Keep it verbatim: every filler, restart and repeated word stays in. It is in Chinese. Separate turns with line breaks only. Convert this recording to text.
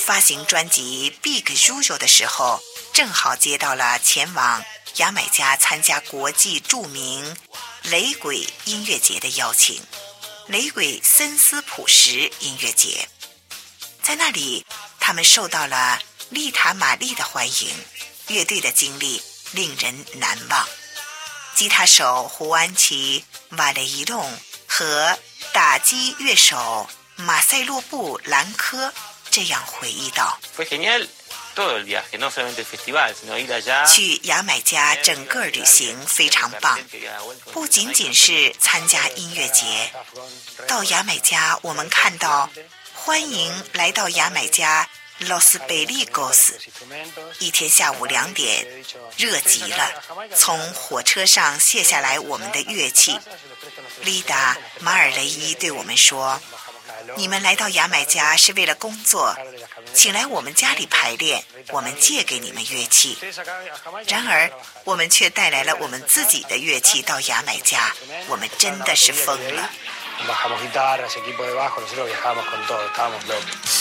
发行专辑《Big Juju》的时候，正好接到了前往牙买加参加国际著名雷鬼音乐节的邀请，雷鬼森斯普什音乐节。在那里，他们受到了丽塔玛丽的欢迎，乐队的经历令人难忘。吉他手胡安奇·瓦雷伊隆和打击乐手马塞洛布·兰科这样回忆道：去牙买加整个旅行非常棒，不仅仅是参加音乐节。到牙买加，我们看到欢迎来到牙买加 Los Pericos， 一天下午两点，热极了，从火车上卸下来我们的乐器。丽达·马尔雷伊对我们说，你们来到牙买加是为了工作，请来我们家里排练，我们借给你们乐器。然而我们却带来了我们自己的乐器到牙买加，我们真的是疯了。Bajamos guitarras, equipo de bajo, nosotros viajábamos con todo, estábamos locos.